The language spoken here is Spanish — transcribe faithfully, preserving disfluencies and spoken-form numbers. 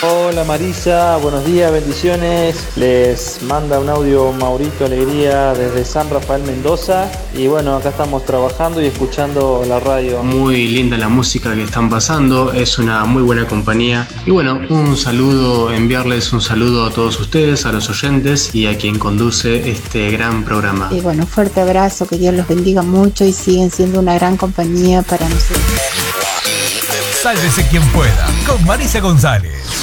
Hola Marisa, buenos días, bendiciones. Les manda un audio Maurito Alegría desde San Rafael, Mendoza. Y bueno, acá estamos trabajando y escuchando la radio. Muy linda la música que están pasando, es una muy buena compañía. Y bueno, un saludo, enviarles un saludo a todos ustedes, a los oyentes y a quien conduce este gran programa. Y bueno, un fuerte abrazo, que Dios los bendiga mucho y siguen siendo una gran compañía para nosotros. Sálvese quien pueda, con Marisa González.